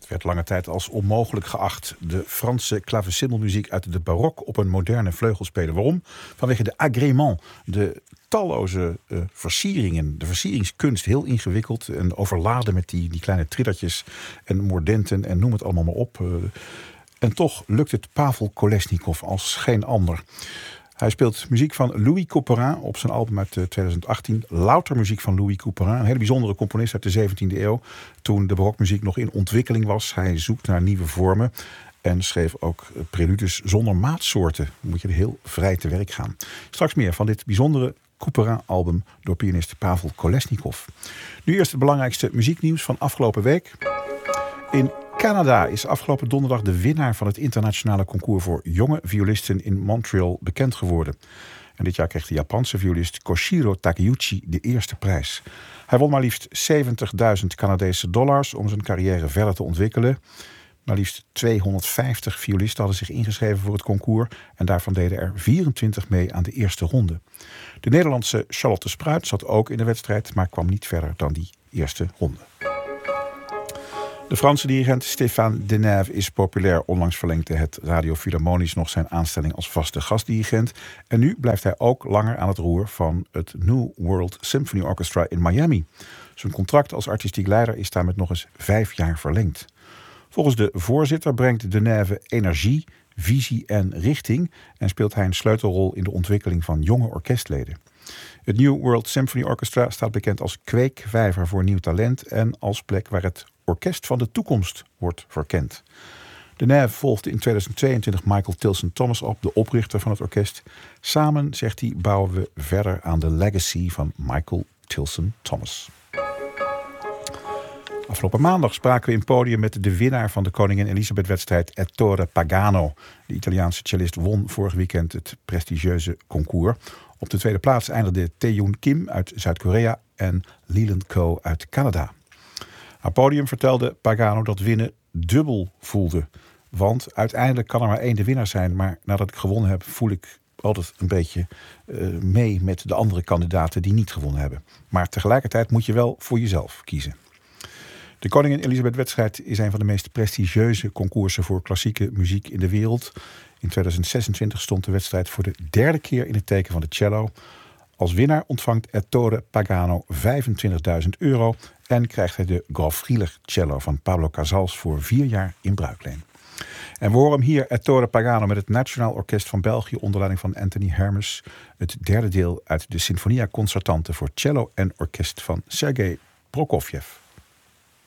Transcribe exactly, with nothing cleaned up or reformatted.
werd lange tijd als onmogelijk geacht de Franse klavecindelmuziek uit de barok op een moderne vleugel spelen. Waarom? Vanwege de agrément, de talloze uh, versieringen, de versieringskunst, heel ingewikkeld en overladen met die, die kleine trillertjes en mordenten en noem het allemaal maar op. Uh, en toch lukt het Pavel Kolesnikov als geen ander. Hij speelt muziek van Louis Couperin op zijn album uit twintig achttien. Louter muziek van Louis Couperin. Een hele bijzondere componist uit de zeventiende eeuw. Toen de barokmuziek nog in ontwikkeling was. Hij zoekt naar nieuwe vormen. En schreef ook preludes zonder maatsoorten. Dan moet je er heel vrij te werk gaan. Straks meer van dit bijzondere Couperin-album door pianist Pavel Kolesnikov. Nu eerst het belangrijkste muzieknieuws van afgelopen week. In Canada is afgelopen donderdag de winnaar van het internationale concours voor jonge violisten in Montreal bekend geworden. En dit jaar kreeg de Japanse violist Koshiro Takeuchi de eerste prijs. Hij won maar liefst zeventigduizend Canadese dollars om zijn carrière verder te ontwikkelen. Maar liefst tweehonderdvijftig violisten hadden zich ingeschreven voor het concours en daarvan deden er vierentwintig mee aan de eerste ronde. De Nederlandse Charlotte Spruit zat ook in de wedstrijd, maar kwam niet verder dan die eerste ronde. De Franse dirigent Stéphane Denève is populair. Onlangs verlengde het Radio Philharmonisch nog zijn aanstelling als vaste gastdirigent. En nu blijft hij ook langer aan het roer van het New World Symphony Orchestra in Miami. Zijn contract als artistiek leider is daar met nog eens vijf jaar verlengd. Volgens de voorzitter brengt Denève energie, visie en richting en speelt hij een sleutelrol in de ontwikkeling van jonge orkestleden. Het New World Symphony Orchestra staat bekend als kweekvijver voor nieuw talent en als plek waar het orkest van de toekomst wordt verkend. Denève volgde in tweeduizend tweeëntwintig Michael Tilson Thomas op, de oprichter van het orkest. Samen, zegt hij, bouwen we verder aan de legacy van Michael Tilson Thomas. Afgelopen maandag spraken we in podium met de winnaar van de Koningin Elisabeth-wedstrijd Ettore Pagano. De Italiaanse cellist won vorig weekend het prestigieuze concours. Op de tweede plaats eindigde Taeyoon Kim uit Zuid-Korea en Leland Ko uit Canada. Aan podium vertelde Pagano dat winnen dubbel voelde. Want uiteindelijk kan er maar één de winnaar zijn. Maar nadat ik gewonnen heb, voel ik altijd een beetje uh, mee met de andere kandidaten die niet gewonnen hebben. Maar tegelijkertijd moet je wel voor jezelf kiezen. De Koningin Elisabeth-wedstrijd is een van de meest prestigieuze concoursen voor klassieke muziek in de wereld. In tweeduizend zesentwintig stond de wedstrijd voor de derde keer in het teken van de cello. Als winnaar ontvangt Ettore Pagano vijfentwintigduizend euro en krijgt hij de Grofriller cello van Pablo Casals voor vier jaar in bruikleen. En we horen hem hier, Ettore Pagano, met het Nationaal Orkest van België onder leiding van Anthony Hermes. Het derde deel uit de Sinfonia Concertante voor cello en orkest van Sergei Prokofjev.